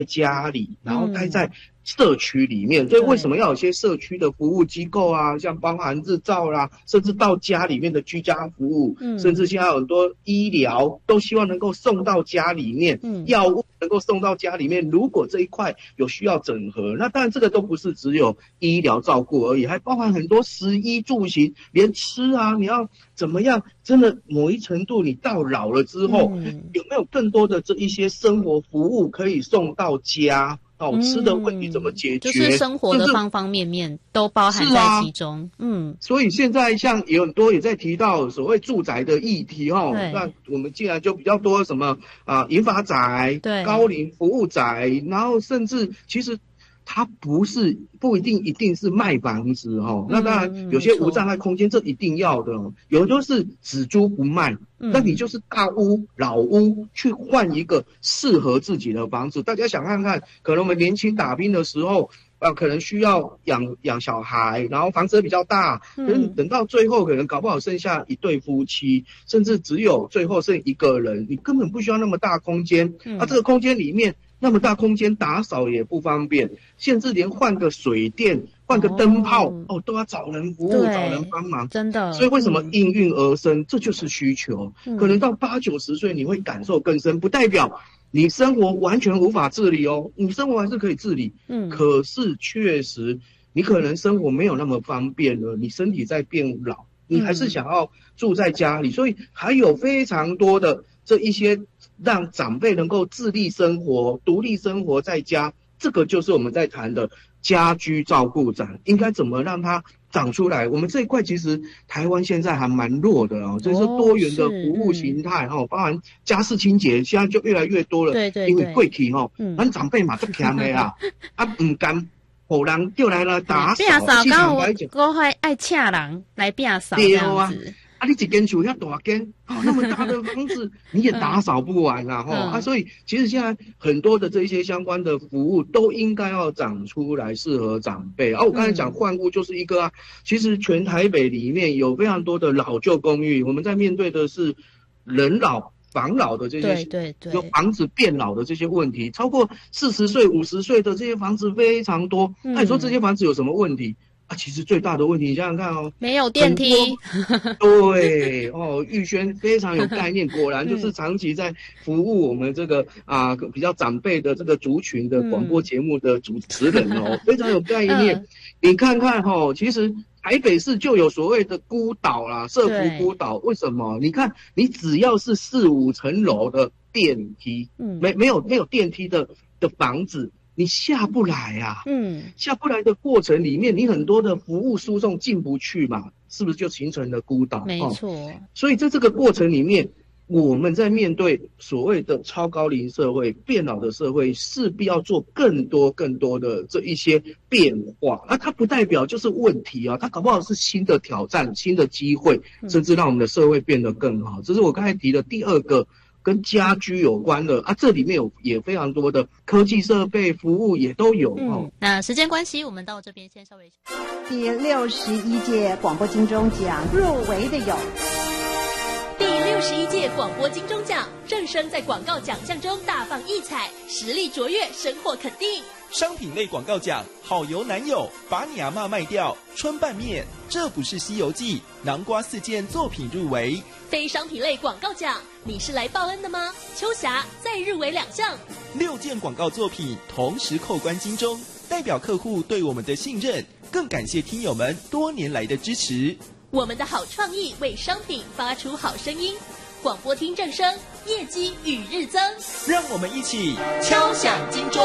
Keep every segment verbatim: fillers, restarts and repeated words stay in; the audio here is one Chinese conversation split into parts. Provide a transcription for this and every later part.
家里，然后待在社区里面，嗯、所以为什么要有些社区的服务机构啊，像包含日照啦，甚至到家里面的居家服务，嗯、甚至现在有很多医疗都希望能够送到家里面，嗯、药物能够送到家里面。如果这一块有需要整合，那当然这个都不是只有医疗照顾而已，还包含很多食衣住行，连吃啊，你要怎么样？真的某一程度，你到老了之后，嗯、有没有更多的这一些生活服务可以送到家？哦，吃的问题怎么解决？ 就是生活的方方面面都包含在其中。啊、嗯， 所以现在像有很多也在提到所谓住宅的议题哦，那我们既然就比较多什么啊，银发宅、高龄服务宅，然后甚至其实。它不是不一定一定是卖房子哦，嗯、那当然有些无障碍空间这一定要的哦，有的都是只租不卖，嗯、那你就是大屋老屋去换一个适合自己的房子。大家想看看，可能我们年轻打拼的时候，啊，可能需要养养小孩，然后房子比较大，可是等到最后可能搞不好剩下一对夫妻，甚至只有最后剩一个人，你根本不需要那么大空间，嗯、啊，这个空间里面。那么大空间打扫也不方便，甚至连换个水电、换个灯泡 哦, 哦都要找人服务、找人帮忙， 真的。 所以为什么应运而生？嗯、这就是需求。嗯、可能到八九十岁你会感受更深，不代表你生活完全无法自理哦，你生活还是可以自理。嗯，可是确实你可能生活没有那么方便了，你身体在变老，你还是想要住在家里，嗯、所以还有非常多的这一些。让长辈能够自立生活、独立生活在家，这个就是我们在谈的家居照顾展，应该怎么让它长出来？我们这一块其实台湾现在还蛮弱的哦，这是多元的服务形态哈、哦，包含家事清洁，现在就越来越多了。 对对对， 因为贵体哈，咱、嗯、长辈嘛都强的啦，啊唔敢互人叫来了打扫， 变扫，刚我我还爱请人来变扫这样子。 啊，你一间厝遐大间，哦，那么大的房子你也打扫不完啦，哈、嗯、啊，所以其实现在很多的这些相关的服务都应该要长出来，适合长辈。啊，我刚才讲换屋就是一个啊，其实全台北里面有非常多的老旧公寓，我们在面对的是人老房老的这些， 对对对， 就房子变老的这些问题，超过四十岁、五十岁的这些房子非常多。那、嗯、你说这些房子有什么问题？啊，其实最大的问题，你想想看哦， 没有电梯。 对哦，玉轩非常有概念，果然就是长期在服务我们这个啊比较长辈的这个族群的广播节目的主持人哦，嗯、非常有概念。嗯、你看看哦，其实台北市就有所谓的孤岛啦，社福孤岛。为什么？你看，你只要是四五层楼的电梯，嗯，没没有没有电梯的的房子。你下不来啊，嗯，下不来的过程里面，你很多的服务输送进不去嘛，是不是就形成了孤岛？ 没错、哦。 所以在这个过程里面，我们在面对所谓的超高龄社会、变老的社会，势必要做更多更多的这一些变化。那它不代表就是问题啊，它搞不好是新的挑战、新的机会，甚至让我们的社会变得更好。这是我刚才提的第二个。跟家居有关的啊，这里面有也非常多的科技设备服务也都有、嗯、哦。 那时间关系，我们到这边先稍微。 第六十一届广播金钟奖入围的有。 第六十一届广播金钟奖，正声在广告奖项中大放异彩，实力卓越，深获肯定。 商品类广告奖，好油男友，把你阿嬷卖掉，春拌面，这不是西游记，南瓜四件作品入围。 非商品类广告奖，你是来报恩的吗？秋霞再入围两项， 六件广告作品同时扣关金钟，代表客户对我们的信任，更感谢听友们多年来的支持。 我们的好创意为商品发出好声音，广播听正声，业绩与日增。 让我们一起敲响金钟。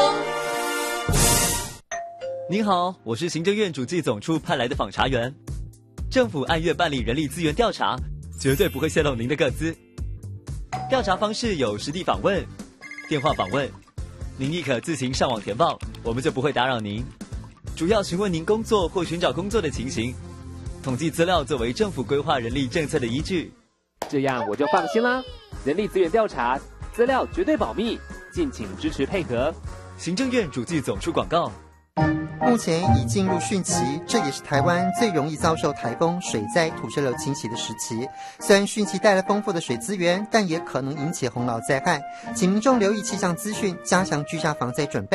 您好，我是行政院主计总处派来的访查员。政府按月办理人力资源调查，绝对不会泄露您的个资。调查方式有实地访问、电话访问，您亦可自行上网填报，我们就不会打扰您。主要询问您工作或寻找工作的情形，统计资料作为政府规划人力政策的依据。 这样我就放心啦。人力资源调查资料绝对保密，敬请支持配合。 行政院主计总处广告。 目前已进入汛期，这也是台湾最容易遭受台风、水灾、土石流侵袭的时期。虽然汛期带来丰富的水资源，但也可能引起洪涝灾害，请民众留意气象资讯，加强居家防灾准备。